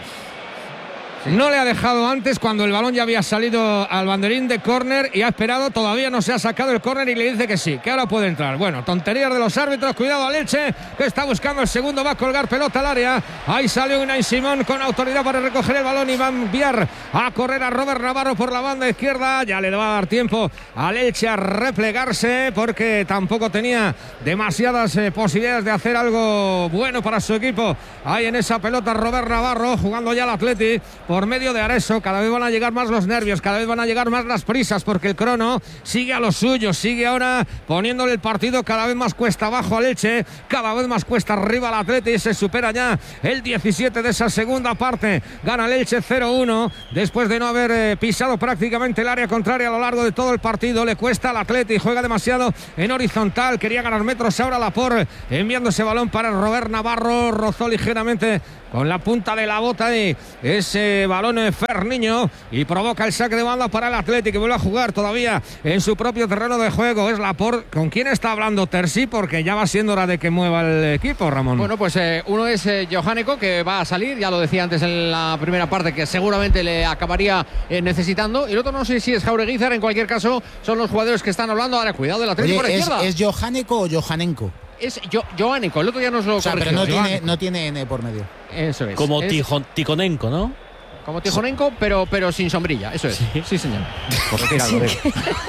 No le ha dejado antes cuando el balón ya había salido al banderín de córner y ha esperado, todavía no se ha sacado el córner y le dice que sí, que ahora puede entrar. Bueno, tonterías de los árbitros, cuidado al Elche que está buscando el segundo, va a colgar pelota al área, ahí salió Unai Simón con autoridad para recoger el balón y va a enviar a correr a Robert Navarro por la banda izquierda, ya le va a dar tiempo al Elche a replegarse porque tampoco tenía demasiadas eh, posibilidades de hacer algo bueno para su equipo. Ahí en esa pelota Robert Navarro jugando ya al Atleti por medio de Areso. Cada vez van a llegar más los nervios, cada vez van a llegar más las prisas porque el crono sigue a lo suyo, sigue ahora poniéndole el partido cada vez más cuesta abajo al Elche, cada vez más cuesta arriba al Atleti y se supera ya el diecisiete de esa segunda parte. Gana el Elche cero uno después de no haber eh, pisado prácticamente el área contraria a lo largo de todo el partido. Le cuesta al Atleti, juega demasiado en horizontal, quería ganar metros ahora Laporte enviando ese balón para Robert Navarro, rozó ligeramente con la punta de la bota y ese balón Ferniño y provoca el saque de banda para el Atleti que vuelve a jugar todavía en su propio terreno de juego. Es Laporte. ¿Con quién está hablando Terzi? Porque ya va siendo hora de que mueva el equipo, Ramón. Bueno, pues eh, uno es eh, Johaneko, que va a salir, ya lo decía antes en la primera parte, que seguramente le acabaría eh, necesitando, y el otro no sé si es Jaureguizar. En cualquier caso son los jugadores que están hablando. Ahora cuidado del Atleti. Oye, por la ¿es, izquierda. ¿es Johaneko o Johanenko? Es jo Johaneko, el otro ya nos lo o sea, corrigió. Pero no tiene, no tiene N por medio. Eso es. Como es... Tijonenko, ¿no? Como Tijonenko, pero, pero sin sombrilla, eso es. Sí, sí señor. Por decir algo de...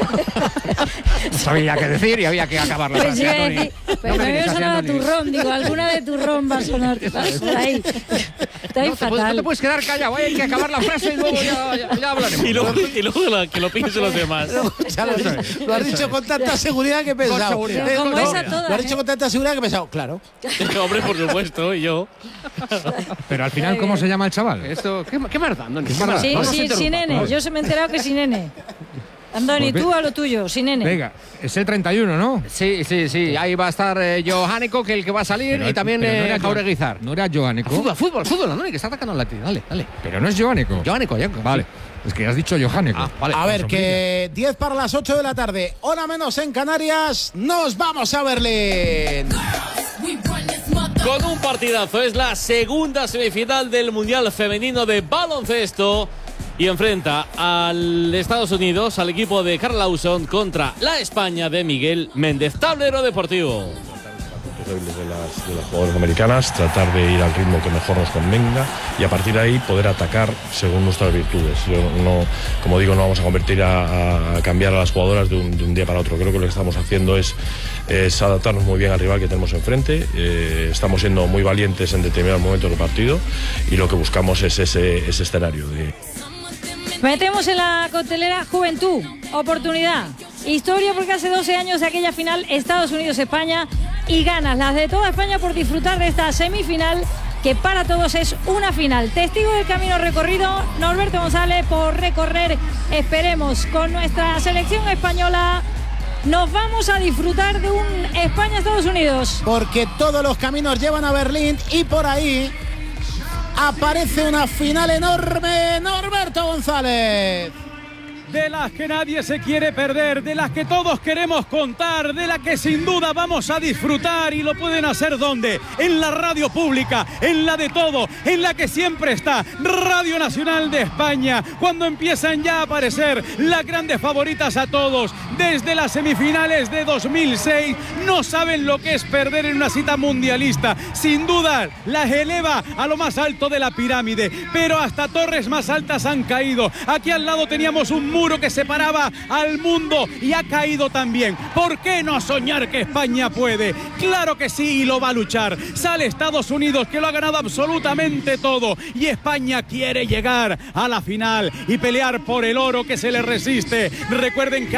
No sabía qué decir y había que acabar la frase. Pues decir, pero no me había sonado turrón, digo, alguna de turrón va a sonar por ahí. Está ahí no, fatal. Te, no te puedes quedar callado, hay que acabar la frase y luego ya, ya, ya hablaremos. Y luego, y luego la, que lo piensen los demás. Ya lo, lo has dicho con tanta seguridad que he pensado. Eh, como no, esa toda, lo has dicho ¿eh? con tanta seguridad que he pensado, claro. Hombre, por supuesto, y yo. Pero al final, ¿cómo se llama el chaval? Esto, ¿qué, qué más da, Andoni? Sí, no sí, sin nene. Yo se me he enterado que sin nene. Andoni, tú a lo tuyo, sin nene. Venga, es el treinta y uno, ¿no? Sí, sí, sí. Ahí va a estar eh, Johaneko, que el que va a salir, pero, y también no eh, Jaureguizar. No era Johaneko. Fútbol, fútbol, fútbol, Andoni, que está atacando al Atleti. Dale, dale. Pero no es Johaneko. Johaneko, Johaneko. Vale. Es que has dicho Johaneko. Ah, vale. A ver, que diez para las ocho de la tarde, hora menos en Canarias, nos vamos a Berlín. Con un partidazo, es la segunda semifinal del Mundial Femenino de Baloncesto y enfrenta al Estados Unidos, al equipo de Karl Lawson contra la España de Miguel Méndez. Tablero deportivo. De las, de las jugadoras americanas, tratar de ir al ritmo que mejor nos convenga y a partir de ahí poder atacar según nuestras virtudes. Yo no, como digo, no vamos a convertir a, a cambiar a las jugadoras de un, de un día para otro. Creo que lo que estamos haciendo es, es adaptarnos muy bien al rival que tenemos enfrente. Eh, estamos siendo muy valientes en determinados momentos del partido y lo que buscamos es ese, ese escenario de... Metemos en la coctelera juventud, oportunidad, historia, porque hace doce años de aquella final Estados Unidos-España y ganas las de toda España por disfrutar de esta semifinal que para todos es una final. Testigo del camino recorrido, Norberto González, por recorrer, esperemos, con nuestra selección española. Nos vamos a disfrutar de un España-Estados Unidos. Porque todos los caminos llevan a Berlín y por ahí aparece una final enorme, Norberto González. De las que nadie se quiere perder, de las que todos queremos contar, de la que sin duda vamos a disfrutar y lo pueden hacer ¿dónde? En la radio pública, en la de todo, en la que siempre está Radio Nacional de España, cuando empiezan ya a aparecer las grandes favoritas a todos, desde las semifinales de dos mil seis, no saben lo que es perder en una cita mundialista, sin duda las eleva a lo más alto de la pirámide, pero hasta torres más altas han caído. Aquí al lado teníamos un muro que separaba al mundo y ha caído también. ¿Por qué no soñar que España puede? Claro que sí, y lo va a luchar. Sale Estados Unidos, que lo ha ganado absolutamente todo, y España quiere llegar a la final y pelear por el oro que se le resiste. Recuerden que ha ganado la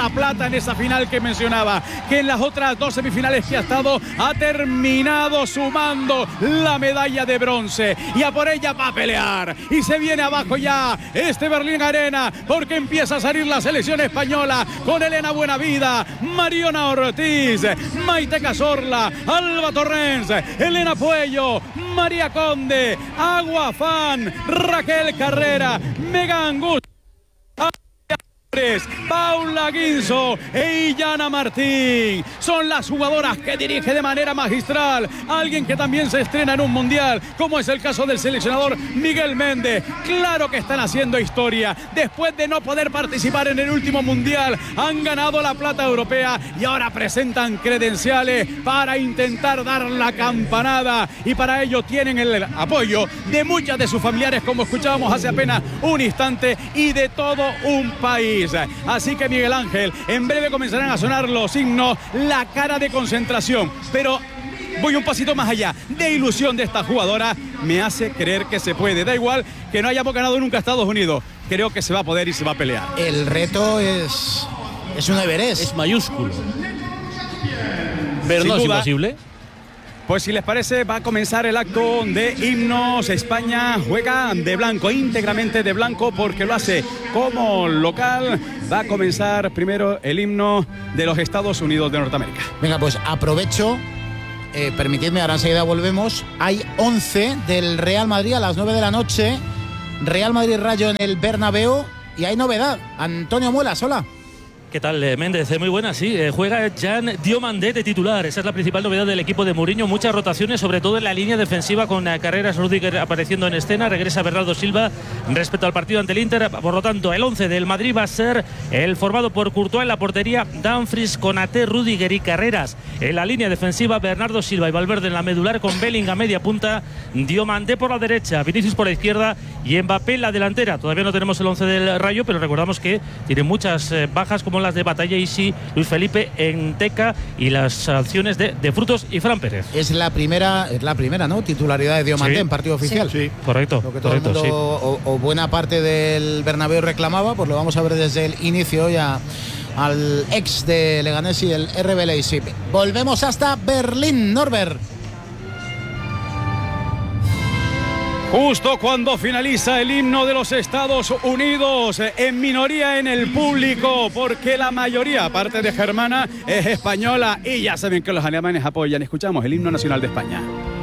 la plata en esa final que mencionaba, que en las otras dos semifinales que ha estado ha terminado sumando la medalla de bronce y a por ella va a pelear. Y se viene abajo ya este Berlín Arena porque empieza a salir la selección española con Elena Buenavida, Mariona Ortiz, Maite Cazorla, Alba Torrens, Elena Puello, María Conde, Agua Fan, Raquel Carrera, Megan Gus, Paula Guinzo e Illana Martín son las jugadoras que dirige de manera magistral alguien que también se estrena en un mundial, como es el caso del seleccionador Miguel Méndez. Claro que están haciendo historia después de no poder participar en el último mundial, han ganado la plata europea y ahora presentan credenciales para intentar dar la campanada, y para ello tienen el apoyo de muchas de sus familiares, como escuchábamos hace apenas un instante, y de todo un país. Así que Miguel Ángel, en breve comenzarán a sonar los himnos, la cara de concentración, pero voy un pasito más allá. De ilusión de esta jugadora me hace creer que se puede. Da igual que no hayamos ganado nunca a Estados Unidos, creo que se va a poder y se va a pelear. El reto es es un Everest, es mayúsculo. Pero no es imposible. Pues si les parece, va a comenzar el acto de himnos. España juega de blanco, íntegramente de blanco, porque lo hace como local. Va a comenzar primero el himno de los Estados Unidos de Norteamérica. Venga, pues aprovecho, eh, permitidme, ahora enseguida volvemos. Hay once del Real Madrid a las nueve de la noche. Real Madrid-Rayo en el Bernabéu. Y hay novedad. Antonio Muelas, hola. ¿Qué tal, Méndez? Muy buena, sí. Eh, juega Jan Diomandé de titular. Esa es la principal novedad del equipo de Mourinho. Muchas rotaciones, sobre todo en la línea defensiva, con eh, Carreras, Rüdiger apareciendo en escena. Regresa Bernardo Silva respecto al partido ante el Inter. Por lo tanto, el once del Madrid va a ser el formado por Courtois en la portería, Dumfries, Konaté, Rüdiger y Carreras. En la línea defensiva, Bernardo Silva y Valverde en la medular, con Bellingham media punta, Diomandé por la derecha, Vinicius por la izquierda y Mbappé en la delantera. Todavía no tenemos el once del Rayo, pero recordamos que tiene muchas eh, bajas, como las de Batalla Isi, Luis Felipe, Enteca y las sanciones de, de Frutos y Fran Pérez. Es la primera, es la primera, ¿no? Titularidad de Diomandé sí. en partido oficial. Sí, sí. Correcto. Lo que todo correcto, el mundo, sí. o, o buena parte del Bernabéu reclamaba, pues lo vamos a ver desde el inicio ya al ex de Leganés y el R B Leipzig. Volvemos hasta Berlín, Norbert. Justo cuando finaliza el himno de los Estados Unidos, en minoría en el público, porque la mayoría, aparte de germana, es española, y ya saben que los alemanes apoyan. Escuchamos el himno nacional de España.